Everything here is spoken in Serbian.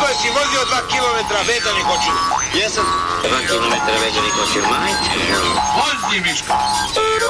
Miško, jesi vozio 2 kilometra vezani kočiju? Jesam. 2 kilometra vezani kočiju, majke. Vozi, Miško.